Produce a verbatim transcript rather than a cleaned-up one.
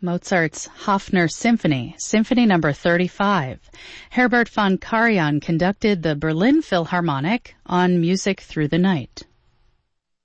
Mozart's Hofner Symphony, Symphony number thirty-five. Herbert von Karajan conducted the Berlin Philharmonic on Music Through the Night.